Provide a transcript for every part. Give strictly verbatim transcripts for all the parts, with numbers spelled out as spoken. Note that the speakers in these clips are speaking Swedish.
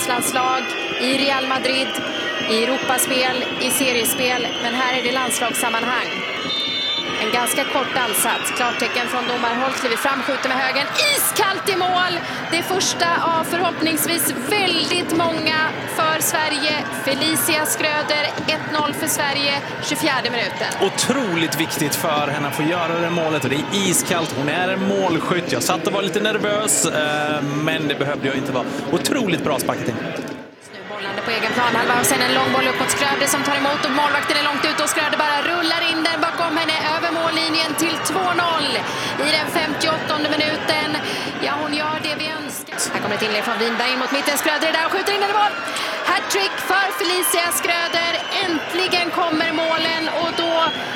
ungdomslandslag, i Real Madrid, i Europaspel, i seriespel. Men här är det landslagssammanhang. En ganska kort ansats. Klartecken från domarhåll. Kliver fram, skjuter med högen. Iskallt i mål! Det första av förhoppningsvis väldigt många för Sverige. Felicia Schröder, ett noll för Sverige, tjugofjärde minuten. Otroligt viktigt för henne att få göra det målet. Och det är iskallt. Hon är en målskytt. Jag satt och var lite nervös, men det behövde jag inte vara. Otroligt bra sparkat in. Bollande på egen plan, halva och sen en lång boll upp mot Schröder som tar emot och målvakten är långt ut och Schröder bara rullar in den bakom henne över mållinjen till två noll i den femtioåttonde minuten. Ja, hon gör det vi önskar. Här kommer ett inlägg från Winberg in mot mitten. Schröder är där och skjuter in den i mål. Hattrick för Felicia Schröder. Äntligen kommer målen och då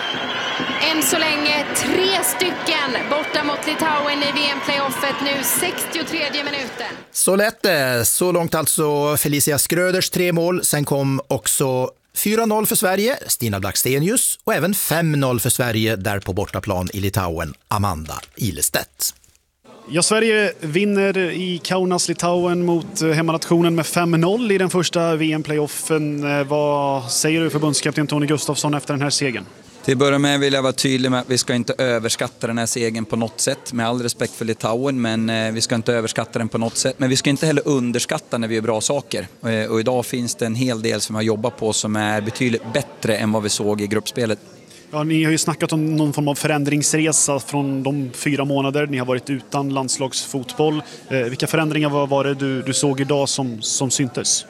än så länge tre stycken borta mot Litauen i V M-playoffet nu, sextiotredje minuten. Så lätt det. Så långt alltså Felicia Schröders tre mål. Sen kom också fyra noll för Sverige, Stina Blackstenius, och även fem noll för Sverige där på bortaplan i Litauen, Amanda Ilestedt. Ja, Sverige vinner i Kaunas, Litauen mot hemmanationen med fem noll i den första V M-playoffen. Vad säger du förbundskapten Tony Gustafsson efter den här segern? Till början med vill jag vara tydlig med att vi ska inte överskatta den här segern på något sätt. Med all respekt för Litauen, men vi ska inte överskatta den på något sätt. Men vi ska inte heller underskatta när vi gör bra saker. Och idag finns det en hel del som har jobbat på som är betydligt bättre än vad vi såg i gruppspelet. Ja, ni har ju snackat om någon form av förändringsresa från de fyra månader ni har varit utan landslagsfotboll. Eh, vilka förändringar var, var det du, du såg idag som, som syntes?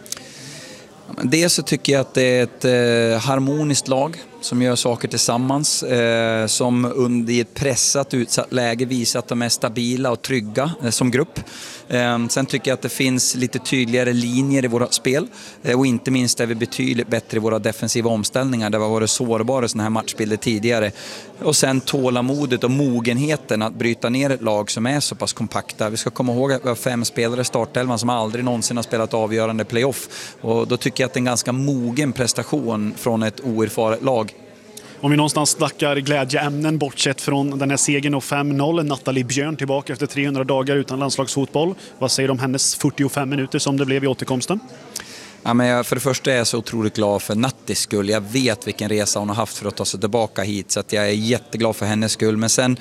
Dels så tycker jag att det är ett eh, harmoniskt lag som gör saker tillsammans, eh, som under ett pressat utsatt läge visar att de är stabila och trygga eh, som grupp. Eh, sen tycker jag att det finns lite tydligare linjer i våra spel eh, och inte minst är vi betydligt bättre i våra defensiva omställningar där vi har varit sårbara i sådana här matchbilder tidigare. Och sen tålamodet och mogenheten att bryta ner ett lag som är så pass kompakta. Vi ska komma ihåg att vi har fem spelare i startelvan som aldrig någonsin har spelat avgörande playoff, och då tycker jag att det är en ganska mogen prestation från ett oerfaret lag. Om vi någonstans snackar glädjeämnen bortsett från den här segern och fem noll, Nathalie Björn tillbaka efter trehundra dagar utan landslagsfotboll. Vad säger du om hennes fyrtiofem minuter som det blev i återkomsten? Ja, men jag, för det första är jag så otroligt glad för Nattis skull. Jag vet vilken resa hon har haft för att ta sig tillbaka hit, så att jag är jätteglad för hennes skull. Men sen,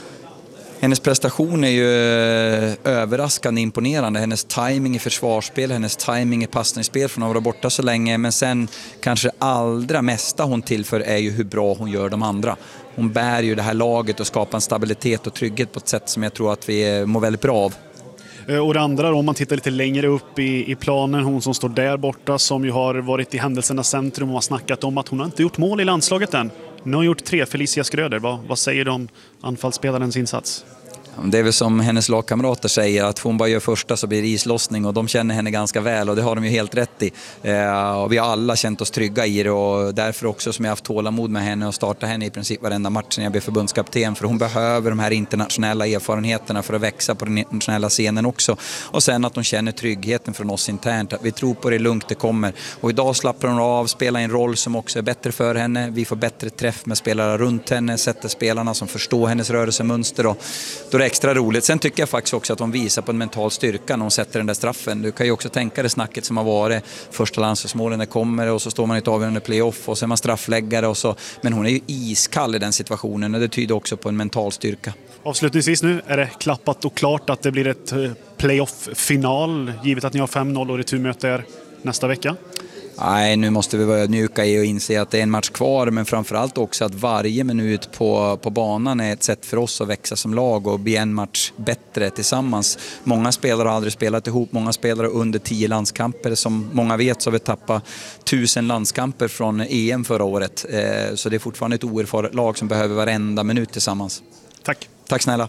hennes prestation är ju överraskande imponerande. Hennes timing i försvarsspel, hennes timing i passningsspel från att vara borta så länge. Men sen kanske allra mesta hon tillför är ju hur bra hon gör de andra. Hon bär ju det här laget och skapar en stabilitet och trygghet på ett sätt som jag tror att vi mår väldigt bra av. Och det andra, om man tittar lite längre upp i, i planen, hon som står där borta som ju har varit i händelsernas centrum och har snackat om att hon har inte gjort mål i landslaget än. Nu har hon gjort tre, Felicia Schröder. Vad, vad säger du om anfallsspelarens insats? Det är väl som hennes lagkamrater säger, att hon bara gör första så blir det islossning, och de känner henne ganska väl och det har de ju helt rätt i. Eh, och vi har alla känt oss trygga i det, och därför också som jag har haft tålamod med henne och starta henne i princip varenda match när jag blir förbundskapten, för hon behöver de här internationella erfarenheterna för att växa på den internationella scenen också. Och sen att hon känner tryggheten från oss internt, att vi tror på det lugnt det kommer. Och idag slappar hon av, spelar en roll som också är bättre för henne. Vi får bättre träff med spelare runt henne, sätter spelarna som förstår hennes rörelsemönster, och då extra roligt. Sen tycker jag faktiskt också att de visar på en mental styrka när de sätter den där straffen. Du kan ju också tänka dig snacket som har varit första landslagsmålen när kommer, och så står man i ett avgörande playoff och så är man straffläggare och så. Men hon är ju iskall i den situationen, och det tyder också på en mental styrka. Avslutningsvis nu, är det klappat och klart att det blir ett playoff-final givet att ni har fem noll och returmöte är nästa vecka? Nej, nu måste vi vara mjuka i och inse att det är en match kvar, men framförallt också att varje minut på, på banan är ett sätt för oss att växa som lag och bli en match bättre tillsammans. Många spelare har aldrig spelat ihop, många spelare under tio landskamper. Som många vet så har vi tappat tusen landskamper från E M förra året, eh, så det är fortfarande ett oerfaret lag som behöver varenda minut tillsammans. Tack. Tack snälla.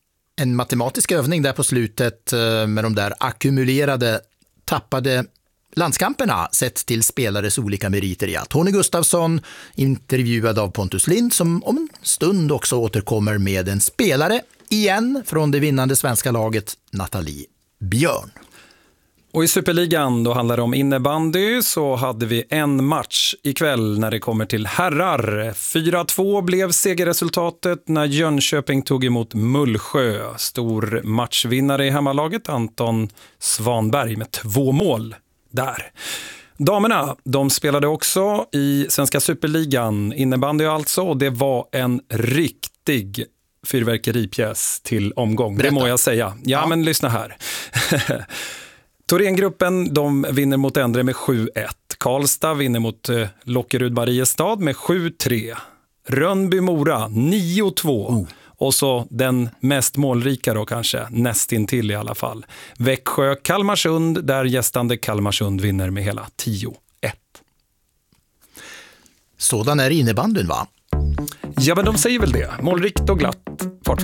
En matematisk övning där på slutet med de där ackumulerade tappade landskamperna sett till spelares olika meriter i allt. Tony Gustafsson intervjuad av Pontus Lind som om en stund också återkommer med en spelare igen från det vinnande svenska laget, Nathalie Björn. Och i Superligan, då handlar det om innebandy, så hade vi en match ikväll när det kommer till herrar. fyra två blev segerresultatet när Jönköping tog emot Mullsjö. Stor matchvinnare i hemmalaget, Anton Svanberg med två mål. där. Damerna, de spelade också i Svenska Superligan, innebandy alltså, och det var en riktig fyrverkeripjäs till omgång. Berätta. Det må jag säga. Ja, ja. men lyssna här. Thorengruppen, de vinner mot Endre med sju ett. Karlstad vinner mot eh, Lockerud-Mariestad med sju tre. Rönnby-Mora nio två. Oh. Och så den mest målrika då kanske, nästintill i alla fall. Växjö-Kalmarsund, där gästande Kalmarsund vinner med hela tio ett. Sådan är innebandyn, va? Ja, men de säger väl det. Målrikt och glatt.